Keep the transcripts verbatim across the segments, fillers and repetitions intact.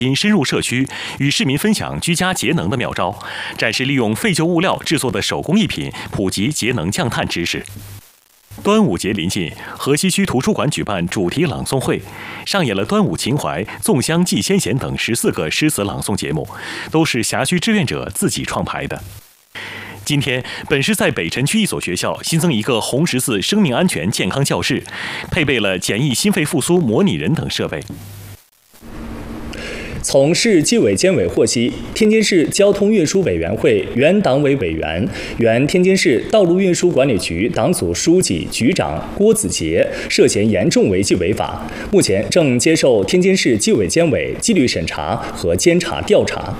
因深入社区，与市民分享居家节能的妙招，展示利用废旧物料制作的手工艺品，普及节能降碳知识。端午节临近，河西区图书馆举办主题朗诵会，上演了端午情怀、粽香祭先贤等十四个诗词朗诵节目，都是辖区志愿者自己创排的。今天，本市在北辰区一所学校新增一个红十字生命安全健康教室，配备了简易心肺复苏模拟人等设备。 从市纪委监委获悉，天津市交通运输委员会原党委委员、原天津市道路运输管理局党组书记、局长郭子杰涉嫌严重违纪违法，目前正接受天津市纪委监委纪律审查和监察调查。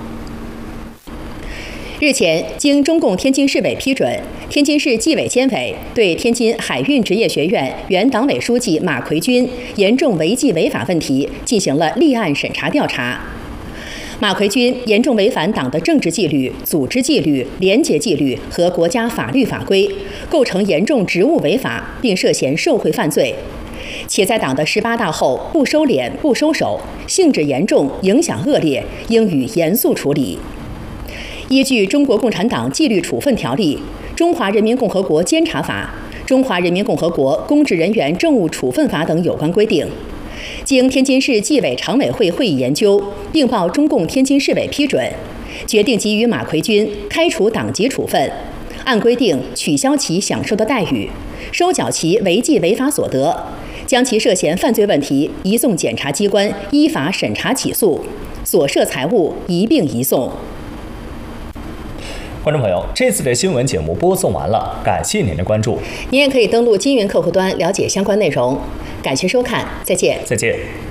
日前，经中共天津市委批准，天津市纪委监委对天津海运职业学院原党委书记马奎军严重违纪违法问题进行了立案审查调查。马奎军严重违反党的政治纪律、组织纪律、廉洁纪律和国家法律法规，构成严重职务违法，并涉嫌受贿犯罪，且在党的十八大后不收敛、不收手，性质严重、影响恶劣，应予严肃处理。依据《中国共产党纪律处分条例》、《中华人民共和国监察法》、《中华人民共和国公职人员政务处分法》等有关规定，经天津市纪委常委会会议研究，并报中共天津市委批准，决定给予马奎军开除党籍处分，按规定取消其享受的待遇，收缴其违纪违法所得，将其涉嫌犯罪问题移送检察机关依法审查起诉，所涉财物一并移送。 观众朋友，这次的新闻节目播送完了，感谢您的关注。 您也可以登录金云客户端了解相关内容。感谢收看，再见。 再见。